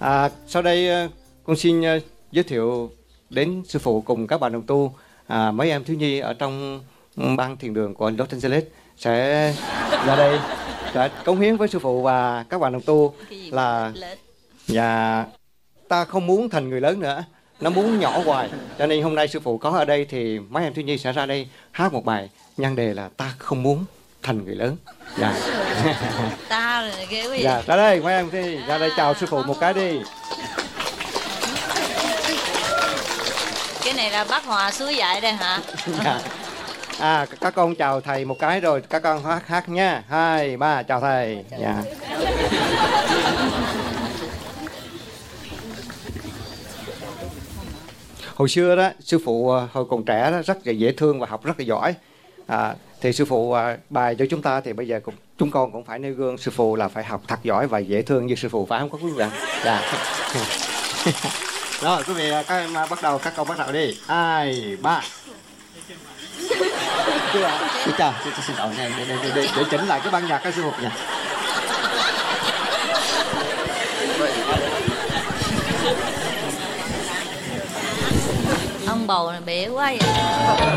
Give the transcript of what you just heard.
Sau đây con xin giới thiệu đến sư phụ cùng các bạn đồng tu, mấy em thiếu nhi ở trong ban thiền đường của Los Angeles sẽ ra đây sẽ cống hiến với sư phụ và các bạn đồng tu là ta không muốn thành người lớn nữa, nó muốn nhỏ hoài, cho nên hôm nay sư phụ có ở đây thì mấy em thiếu nhi sẽ ra đây hát một bài nhan đề là ta không muốn thành người lớn. Ta rồi ghê quá vậy. Ra đây mấy em đi, ra đây chào sư phụ một cái đi. Cái này là bác Hòa suối dạy đây hả? Các con chào thầy một cái rồi các con hát nha. 2, 3 chào thầy. Hồi xưa đó sư phụ hồi còn trẻ đó rất là dễ thương và học rất là giỏi. Thì sư phụ bài cho chúng ta thì bây giờ chúng con cũng phải nêu gương sư phụ là phải học thật giỏi và dễ thương như sư phụ, phải không các quý vị? Rồi quý vị các em bắt đầu, các con bắt đầu đi. 2, 3. Xin lỗi này để chỉnh lại cái ban nhạc các sư phụ nha. Ông bầu này bể quá vậy.